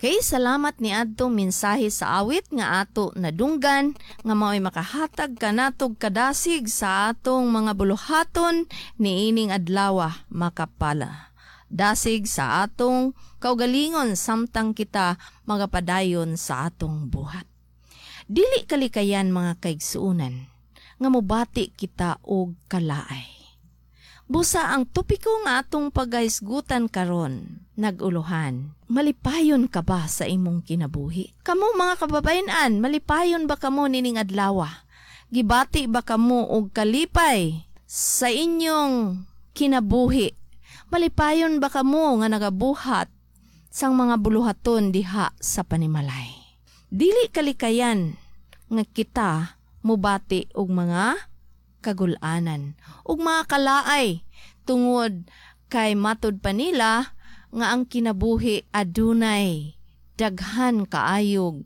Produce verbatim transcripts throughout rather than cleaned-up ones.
Okay, salamat ni adtong mensahe sa awit nga ato nadunggan nga mao'y makahatag kanatog kadasig sa atong mga buluhaton ni ining adlaw makapala. Dasig sa atong kaugalingon samtang kita magapadayon sa atong buhat. Dili kalikayan mga kaigsuunan nga mobati kita og kalaay. Busa ang topiko nga atong pagahisgutan karon, naguluhan. Malipayon ka ba sa imong kinabuhi? Kamo mga kababayan-an, malipayon ba kamo nining adlaw? Gibati ba kamo og kalipay sa inyong kinabuhi? Malipayon ba kamo nga nagabuhat sang mga buluhaton diha sa panimalay? Dili kalikayan nga kita mubati og mga kagulanan ug mga kalaay tungod kay matud pa nila nga ang kinabuhi adunay daghan kaayog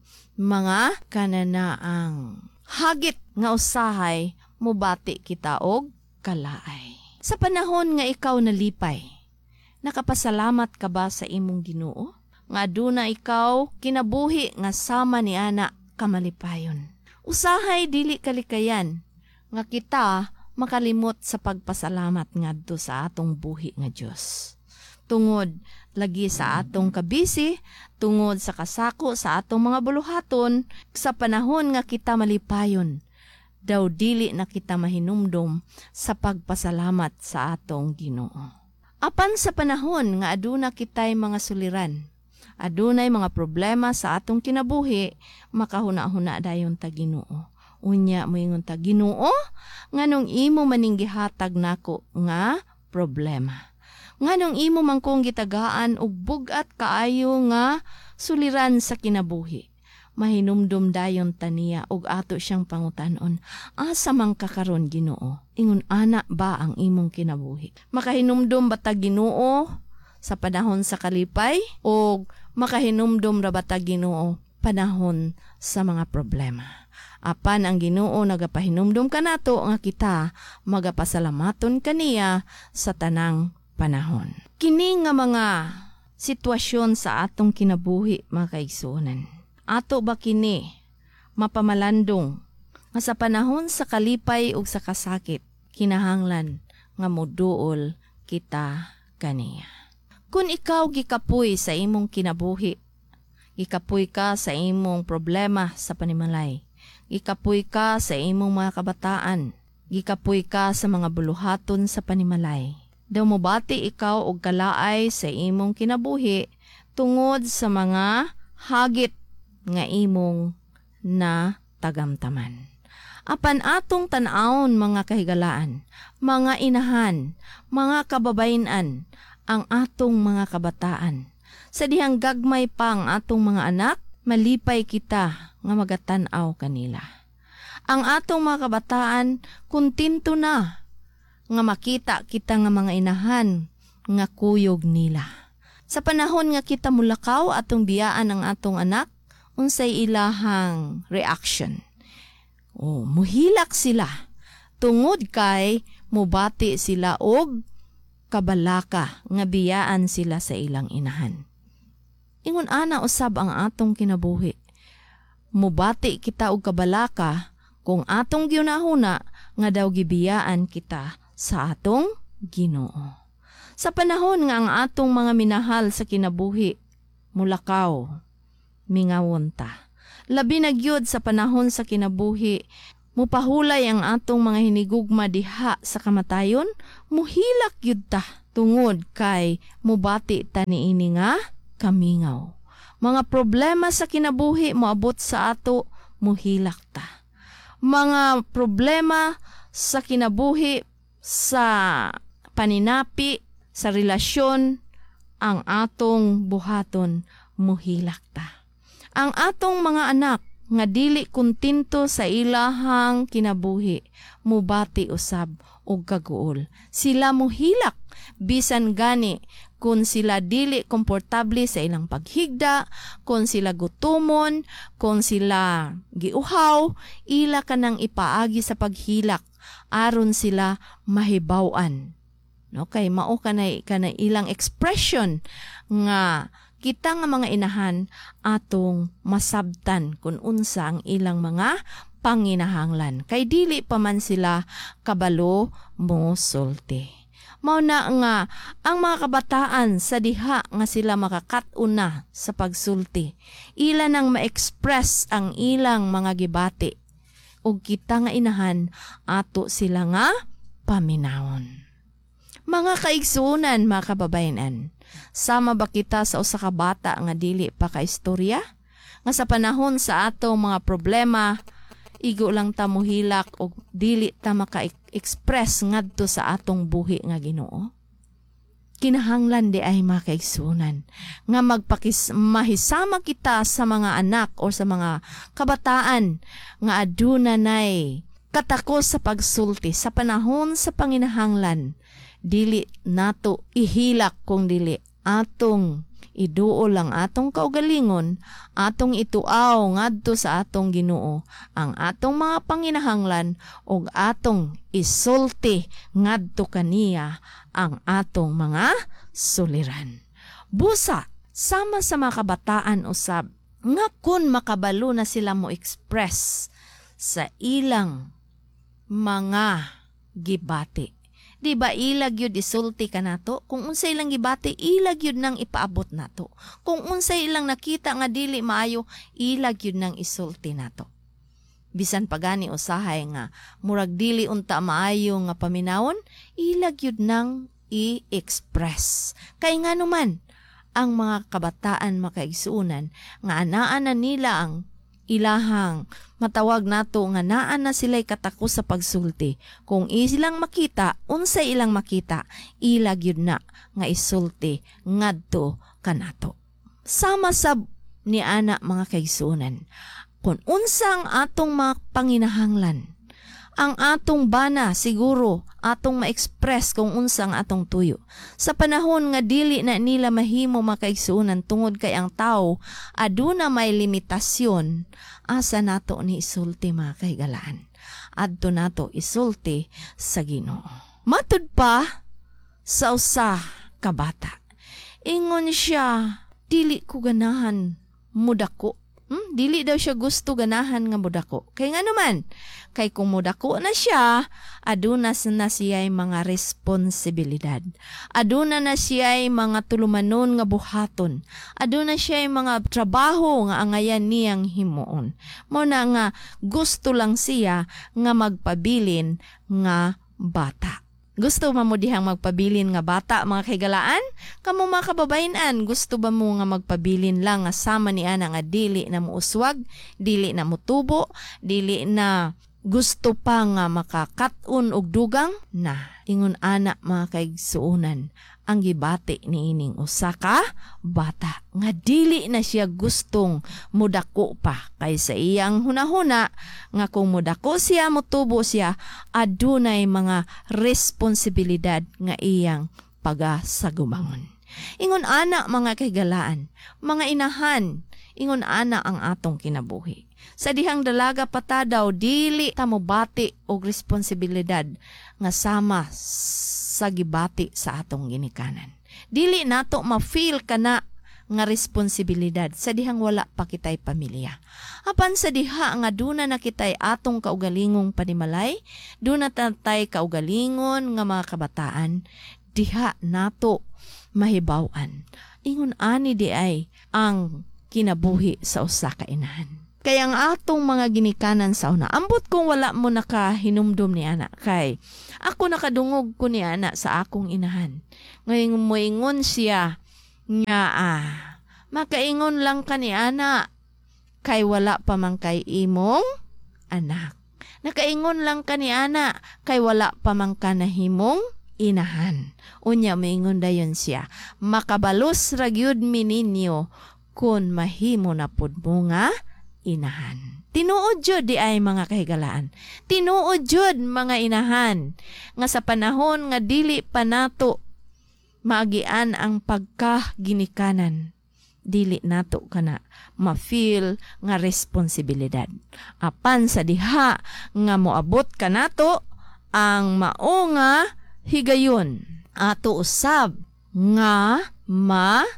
mga kananaang hagit nga usahay mubati kita og kalaay. Sa panahon nga ikaw nalipay, nakapasalamat ka ba sa imong Ginoo nga aduna ikaw kinabuhi nga sama ni ana kamalipayon? Usahay dili kalikayan nga kita makalimot sa pagpasalamat ngadto sa atong buhi nga Dios. Tungod lagi sa atong kabisi, tungod sa kasako sa atong mga buluhaton, sa panahon nga kita malipayon, daw dili na kita mahinumdom sa pagpasalamat sa atong Ginoo. Apan sa panahon nga aduna kitay mga suliran, adunay mga problema sa atong kinabuhi, makahuna-huna dayon ta Ginoo. Unya moingon ta Ginoo, nganong imo maning gihatag nako nga problema. Nganong imo man kong gitagaan og bugat kaayo nga suliran sa kinabuhi. Mahinumdum dayon taniya og ato siyang pangutanon, asa man ka karon Ginoo? Ingon ana ba ang imong kinabuhi? Makahinumdum ba ta Ginoo sa panahon sa kalipay o makahinumdum ra ba ta Ginoo panahon sa mga problema? Apan ang Ginoo nagapahinumdum kanato nga kita magapasalamaton kaniya sa tanang panahon. Kini nga mga sitwasyon sa atong kinabuhi mga kaigsuonan. Ato ba kini mapamalandong nga sa panahon sa kalipay ug sa kasakit kinahanglan nga moduol kita kaniya. Kung ikaw gikapoy sa imong kinabuhi, gikapoy ka sa imong problema sa panimalay, gikapoy ka sa imong mga kabataan, gikapoy ka sa mga buluhaton sa panimalay. Daw mobati ikaw og kalaay sa imong kinabuhi tungod sa mga hagit nga imong na tagamtaman. Apan atong tan-awon mga kahigalaan, mga inahan, mga kababayan-an, ang atong mga kabataan. Sa dihang gagmay pang atong mga anak, malipay kita nga magatan-aw kanila. Ang atong mga kabataan, kuntinto na nga makita kita nga mga inahan nga kuyog nila. Sa panahon nga kita mulakaw atong biyaan ang atong anak, unsay ilahang reaction. Oh, muhilak sila tungod kay mubati sila og kabalaka nga biyaan sila sa ilang inahan. Ingon ana usab ang atong kinabuhi. Mubati kita og kabalaka kung atong giunahuna nga daw gibiyaan kita sa atong Ginoo. Sa panahon nga ang atong mga minahal sa kinabuhi mulakaw, mingawon ta. Labi na gyud sa panahon sa kinabuhi, mupahulay ang atong mga hinigugma diha sa kamatayon, muhilak gyud ta tungod kay mubati ta niini nga kamingaw. Mga problema sa kinabuhi moabot sa ato, muhilak ta. Mga problema sa kinabuhi, sa paninapi, sa relasyon, ang atong buhaton, muhilak ta. Ang atong mga anak nga dili kuntinto sa ilahang kinabuhi, mubati usab og kaguol. Sila muhilak bisan gani kung sila dili komportable sa ilang paghigda, kung sila gutumon, kung sila giuhaw, ila kanang ipaagi sa paghilak aron sila mahibaw-an. No, kay mao kanay kanay ilang expression nga kita nga mga inahan atong masabtan kung unsa ang ilang mga panginahanglan. Kay dili pa man sila kabalo mo sulti. Mao na nga ang mga kabataan sa diha nga sila makakatuna sa pagsulti. Ila nang ma-express ang ilang mga gibati. Ug kita nga inahan ato sila nga paminawon. Mga kaigsunan, mga kababayanan, sama ba kita sa usa ka bata nga dili pa ka istorya? Nga sa panahon sa atong mga problema, igo lang ta mohilak o dili ta maka-express ngadto sa atong buhi nga Ginoo. Kinahanglan di ay mga kaigsunan nga magpakis mahisama kita sa mga anak o sa mga kabataan nga aduna nay katakos sa pagsulti sa panahon sa panginahanglan. Dili nato ihilak kung dili atong iduol ang atong kaugalingon, atong ituaw ngadto sa atong Ginoo ang atong mga panginahanglan ug atong isulti ngadto kaniya ang atong mga suliran. Busa sama sa mga kabataan usab nga kun makabalo na sila mo express sa ilang mga gibati. Di ba ilag yun isulti ka nato? Kung unsay ilang gibati, ilag yun nang ipaabot nato. Kung unsay ilang nakita nga dili maayo, ilag yun nang isulti nato. Bisan pagani usahay nga, murag dili unta maayo nga paminawon, ilag yun nang i-express. Kay nga naman, ang mga kabataan makaigsuunan, nga anaan na nila ang ilahang matawag nato nga naa na sila'y katakos sa pagsulti. Kung ilang makita, unsay ilang makita, ilag yun na nga isulti ngadto kanato. Sama sab ni ana mga kaigsunan. Kung unsang atong mga panginahanglan, ang atong bana siguro atong ma-express kung unsang atong tuyo. Sa panahon nga dili na nila mahimo makaigsuunan tungod kay ang tao aduna may limitasyon, asa nato ni isulti mga kahigalaan. Adto nato isulti sa Ginoo. Matud pa sa usa ka bata. Ingon siya, dili ko ganahan mudako. Hmm? Dili daw siya gusto ganahan nga mudako. Kay nga naman, kay kung mudako na siya, aduna na siya'y mga responsibilidad. Aduna na siya'y mga tulumanon nga buhaton. Aduna siya'y mga trabaho nga angayan niyang himuon. Mo na nga gusto lang siya nga magpabilin nga bata. Gusto ba mo dihang magpabilin nga bata, mga kaigalaan? Kamu mga kababayanan, gusto ba mo nga magpabilin lang nga sama ni ana nga dili na muuswag, dili na mutubo, dili na gusto pa nga makakatun og dugang? Na, ingon ana mga kaigsuunan, ang gibati ni ining usa ka bata nga dili na siya gustong mudako pa kaysa iyang hunahuna nga kung mudako siya motubo siya adunay mga responsibilidad nga iyang pagasagumangon. Ingon ana mga kahigalaan, mga inahan, ingon ana ang atong kinabuhi. Sa dihang dalaga pata daw dili ta mobati og responsibilidad nga sama sa gibati sa atong ginikanan. Dili nato ma-feel kana nga responsibilidad sa dihang wala pa kitay pamilya. Apan sa diha nga duna na kitay atong kaugalingong panimalay, duna tatay kaugalingon nga mga kabataan, diha nato mahibaw-an. Ingon ani di ay ang kinabuhi sa usa ka inahan. Kaya ang atong mga ginikanan sa una, ambot kung wala mo nakahinumdum ni ana, kay ako nakadungog ko ni ana sa akong inahan. Ngayon moingon siya nga ah, makaingon lang ka ni ana, kay wala pa man kay imong anak. Nakaingon lang ka ni ana, kay wala pa man ka nahimong inahan. Unya moingon dayon siya, makabalos ragyud mi ninyo kun mahimo na pud mo nga inahan. Tinuod jud di ay mga kahigalaan. Tinuod jud mga inahan nga sa panahon nga dili pa nato maagian ang pagkaginikanan. Dili nato kana ma-feel nga responsibilidad. Apan sa diha nga moabot ka nato ang mao nga higayon ato usab nga ma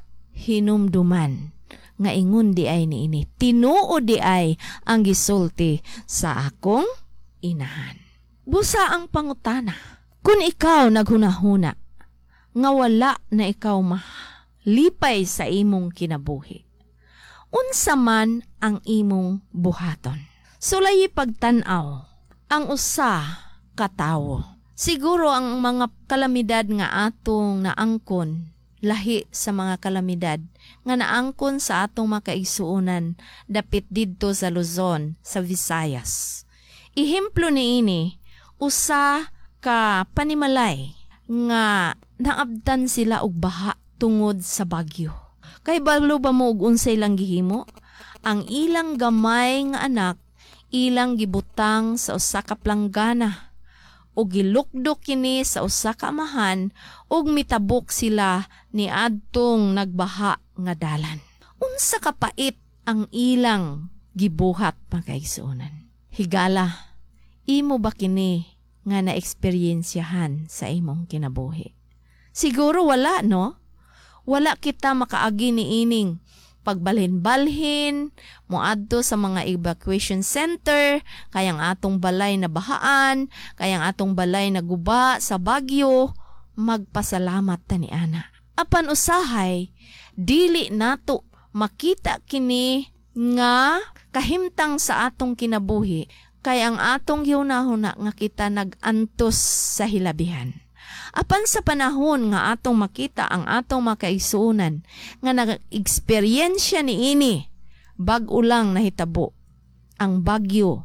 hinumduman nga ingon di ay niini. Tinuo di ay ang gisulti sa akong inahan. Busa ang pangutana. Kung ikaw naghunahuna nga wala na ikaw malipay sa imong kinabuhi, unsa man ang imong buhaton? Sulay pagtan-aw ang usa ka tawo. Siguro ang mga kalamidad nga atong naangkon, lahi sa mga kalamidad nga naangkon sa atong makaigsuunan dapit didto sa Luzon, sa Visayas. Ihemplo niini, usa ka panimalay nga naabdan sila og baha tungod sa bagyo. Kay balo ba mo og unsay lang gihimo? Ang ilang gamay nga anak ilang gibutang sa usa ka planggana o gilukdok kini sa usa ka amahan ug mitabok sila ni adtong nagbaha nga dalan. Unsa ka pait ang ilang gibuhat pagkaigsuonan. Higala, imo ba kini nga naeksperyensyahan sa imong kinabuhi? Siguro wala, no? Wala kita makaagi ni ining pagbalhin-balhin, moadto sa mga evacuation center, kayang atong balay na bahaan, kayang atong balay na guba sa bagyo, magpasalamat ta ni ana. Apan usahay, dili nato makita kini nga kahimtang sa atong kinabuhi, kay ang atong yunahuna nga kita nag-antos sa hilabihan. Apan sa panahon nga atong makita ang atong makaisunan nga nag-eksperyensya ni ini, bag-o lang nahitabo ang bagyo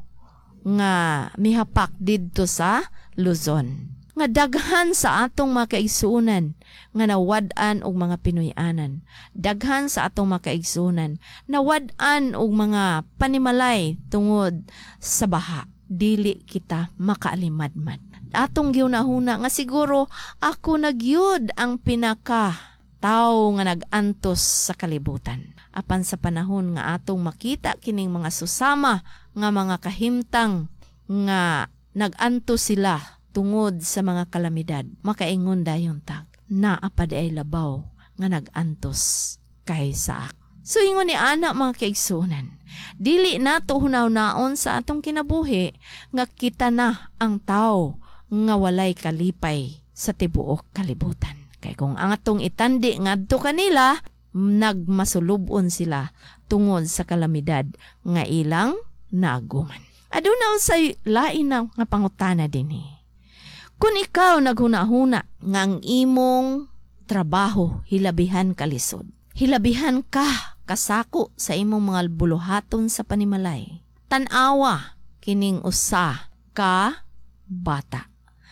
nga mihapak didto sa Luzon. Nga daghan sa atong makaisunan nga nawad-an og mga Pinoyanan. Daghan sa atong makaisunan nawad-an og mga panimalay tungod sa baha. Dili kita makaalimadmad. Atong giunahuna nga siguro ako nagyud ang pinaka tao nga nagantos sa kalibutan. Apan sa panahon nga atong makita kining mga susama nga mga kahimtang nga nagantos sila tungod sa mga kalamidad, makaingon dayon tag naapad ay labaw nga nagantos kay sa ak. So ingon ni ana mga kaigsunan, dili nato hunaw-naon sa atong kinabuhi nga kita na ang tao nga walay kalipay sa tibuok kalibutan. Kay kung ang atong itandi ngadto kanila, nagmasulubon sila tungod sa kalamidad nga ilang naguman. Aduna unsay lain na nga pangutana dinhi. Kung ikaw naghuna-huna nga ang imong trabaho hilabihan kalisod, hilabihan ka kasako sa imong mga buluhaton sa panimalay, tan-awa kining usa ka bata.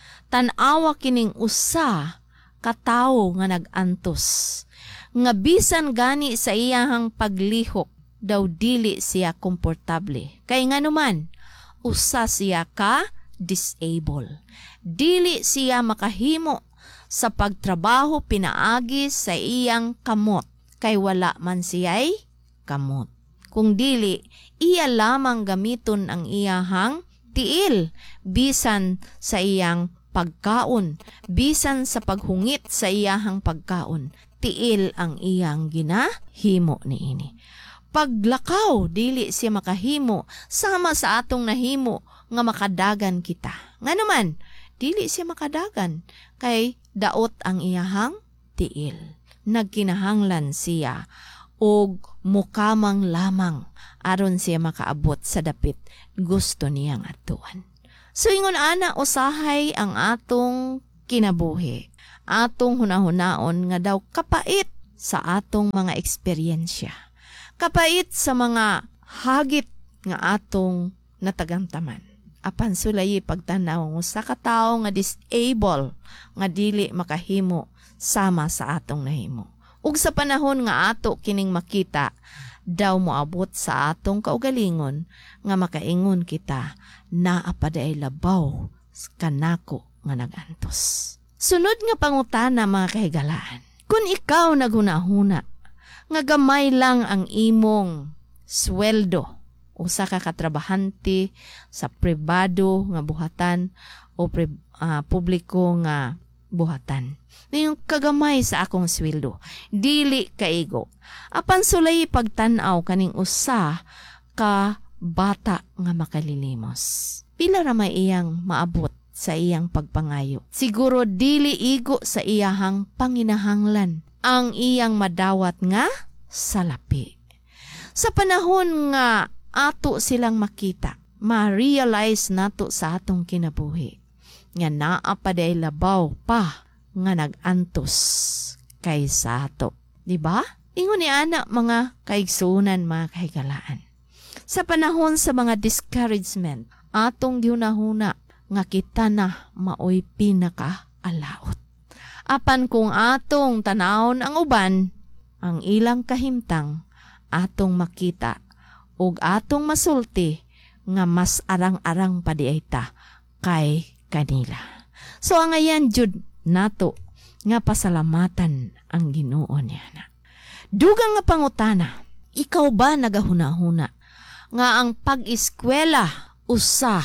Tan-awa kining usa ka tawo nga nag-antos, nga bisan gani sa iyahang paglihok daw dili siya komportable. Kay nga naman, usa siya ka disable. Dili siya makahimo sa pagtrabaho pinaagi sa iyang kamot, kay wala man siya'y kamot. Kung dili, iya lamang gamiton ang iyahang tiil, bisan sa iyang pagkaon, bisan sa paghungit sa iyahang pagkaon, tiil ang iyang ginahimo niini. Paglakaw, dili siya makahimo, sama sa atong nahimo nga makadagan kita. Nga naman, dili siya makadagan, kay daot ang iyahang tiil. Nagkinahanglan siya og mukamang lamang aron siya makaabot sa dapit gusto niyang atuan. So ingon ana usahay ang atong kinabuhi. Atong hunahunaon nga daw kapait sa atong mga eksperyensya. Kapait sa mga hagit nga atong natagamtaman. Apan sulay pagtanaw sa katao nga disable nga dili makahimo sama sa atong nahimo. Ug sa panahon nga ato kining makita, daw moabot sa atong kaugalingon nga makaingon kita na apaday labaw kanako nga nagantos. Sunod nga pangutana mga kahigalaan. Kung ikaw naghunahuna nga gamay lang ang imong sweldo, usa ka katrabahante sa pribado nga buhatan o pre, uh, publiko nga buhatan. Ngayong kagamay sa akong sweldo, dili kaigo. Apan sulay pagtanaw kaning usa ka bata nga makalilimos. Pila ra may iyang maabot sa iyang pagpangayo. Siguro dili igo sa iyahang panginahanglan ang iyang madawat nga salapi. Sa panahon nga ato silang makita, ma-realize nato sa atong kinabuhi nga naa pa day labaw pa nga nagantos kaysa ato. Diba? Ingon ni ana mga kaigsunan, mga kahigalaan. Sa panahon sa mga discouragement, atong giunahuna nga kita na maoy pinaka-alaot. Apan kung atong tanawon ang uban, ang ilang kahimtang, atong makita ug atong masulti nga mas arang-arang pa di ayta kay kanila. So ang ayan jud nato nga pasalamatan ang Ginoo niya na. Dugang nga pangutana, ikaw ba nagahuna-huna nga ang pag-eskwela usa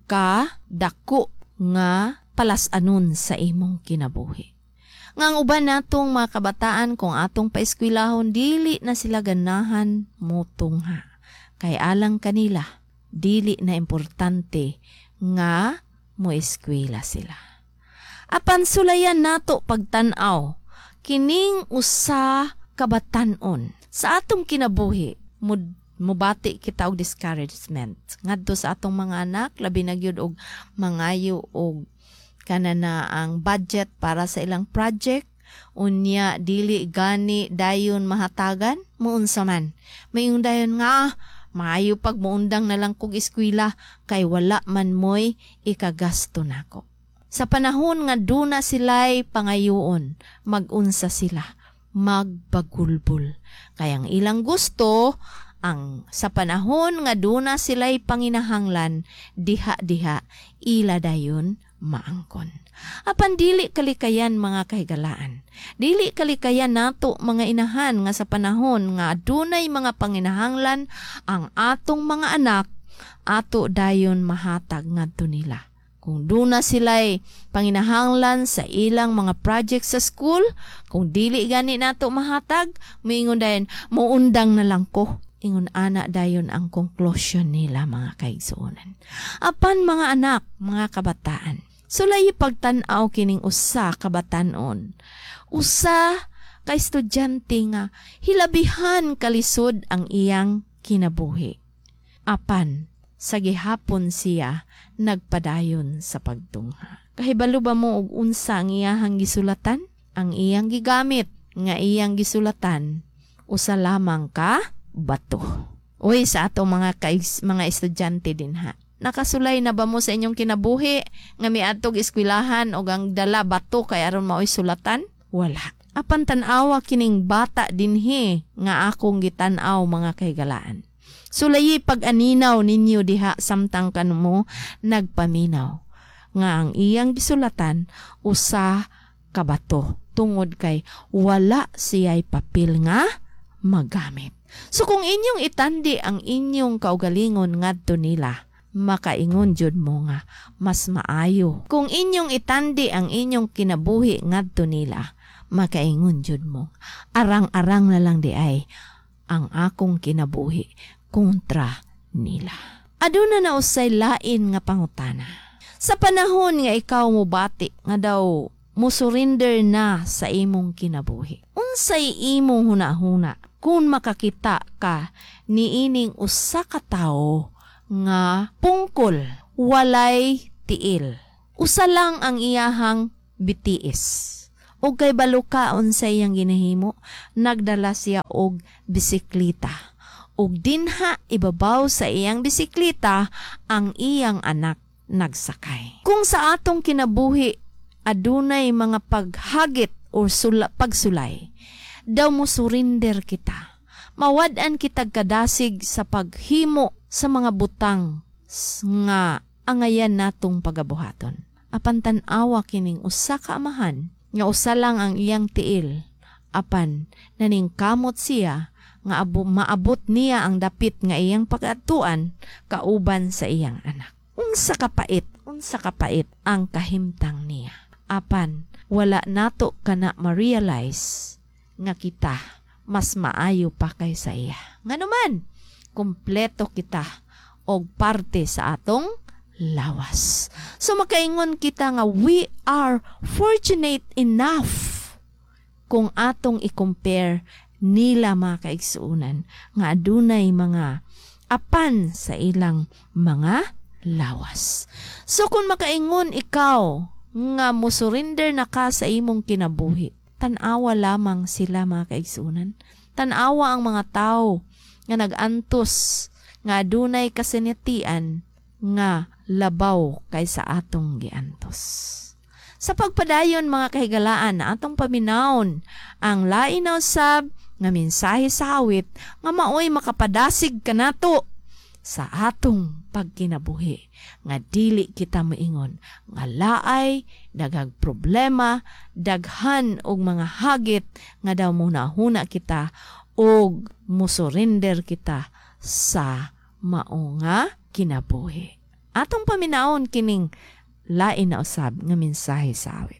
ka dako nga palasanon sa imong kinabuhi? Nga ang uban natong mga kabataan kung atong paeskwelahon dili na sila ganahan motungha. Kay alang kanila, dili na importante nga moeskwela sila. Apan sulayan nato pagtan-aw, kining usa kabatan-on sa atong kinabuhi, mud mubati kita og discouragement ngadto sa atong mga anak, labi na gyud og mangayo og kanana ang budget para sa ilang project, unya dili gani dayon mahatagan, muunsa man. Mayong dayon nga maayo pag muundang na lang kog eskwela kay wala man moy ikagasto nako. Sa panahon nga duna sila'y pangayoon, mag-unsa sila, magbagulbul. Kaya ang ilang gusto, ang sa panahon nga duna sila'y panginahanglan, diha-diha, ila dayon maangkon. Apan dili kalikayan mga kahigalaan. Dili kalikayan nato mga inahan nga sa panahon nga adunay mga panginahanglan ang atong mga anak, ato dayon mahatag ngadto nila. Kung duna sila'y panginahanglan sa ilang mga project sa school, kung dili gani nato mahatag, moingon dayon, muundang na lang ko. Ingon ana dayon ang conclusion nila mga kaigsuonan. Apan mga anak, mga kabataan, sulay pagtan-aw kining usa kabatan-on. Usa ka estudyante nga hilabihan kalisod ang iyang kinabuhi. Apan sa gihapon siya nagpadayon sa pagtungha. Kahibalo ba mo og unsa ang iyahang gisulatan? Ang iyang gigamit nga iyang gisulatan usa lamang ka bato. Uy, sa atong mga kais, mga estudyante din ha. Nakasulay na ba mo sa inyong kinabuhi nga miadtog eskwelahan o ang dala bato kay aron maoy sulatan? Wala. Apan tan-awa kining bata dinhi nga akong gitan-aw mga kahigalaan. Sulayi pag-aninaw ninyo diha samtang kanmo nagpaminaw nga ang iyang gisulatan usa ka bato tungod kay wala siya'y papel nga magamit. So kung inyong itandi ang inyong kaugalingon ngadto nila, makaingon jud mo nga mas maayo. Kung inyong itandi ang inyong kinabuhi ngadto nila, makaingon jud mo arang-arang na lang di ay ang akong kinabuhi kontra nila. Aduna na usay lain nga pangutana. Sa panahon nga ikaw mobati nga daw mo surrender na sa imong kinabuhi, unsay imong hunahuna kung makakita ka niining usa ka tawo nga pungkol walay tiil, usa lang ang iyahang bitiis, o kay baluka unsay iyang ginahimo, nagdala siya og bisikleta, ug dinha ibabaw sa iyang bisikleta ang iyang anak nagsakay. Kung sa atong kinabuhi adunay mga paghagit o sula, pagsulay, daw mo surrender kita. Mawad-an kitag kadasig sa paghimo sa mga butang nga angayan natong pagabuhaton. Apan tan-awa kining usa ka amahan nga usa lang ang iyang tiil. Apan naningkamot siya nga abo, maabot niya ang dapit nga iyang pag-atuan kauban sa iyang anak. Unsa kapait, unsa kapait ang kahimtang niya. Apan wala nato kana ma-realize nga kita mas maayo pa kaysa iya. Nga naman, kumpleto kita og parte sa atong lawas. So makaingon kita nga we are fortunate enough kung atong i-compare nila mga kaigsuunan nga adunay mga apan sa ilang mga lawas. So kung makaingon ikaw nga mo-surrender na ka sa imong kinabuhi, tanawa lamang sila mga kaigsuunan. Tanawa ang mga tao nga nagantos nga adunay kasinatian nga labaw kaysa atong giantos. Sa pagpadayon mga kahigalaan na atong paminawon ang lain na usab nga mensahe sa awit nga maoy makapadasig kanato sa atong pagkinabuhi nga dili kita moingon nga laay dagag problema daghan og mga hagit nga daw muna-huna kita og musurrender kita sa mao nga kinabuhi. Atong paminaon kining lain na usab nga mensahe sa awit.